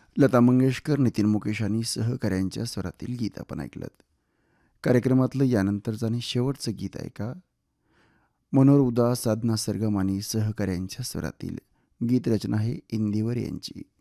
लता मंगेशकर, नितीन मुकेश आणि सहकाऱ्यांच्या स्वरातील गीत आपण ऐकलं. कार्यक्रमातलं यानंतरचं आणि शेवटचं गीत ऐका. मनोहर उदास, साधना सरगम आणि सहकाऱ्यांच्या स्वरातील गीत रचना आहे इंदिवर यांची.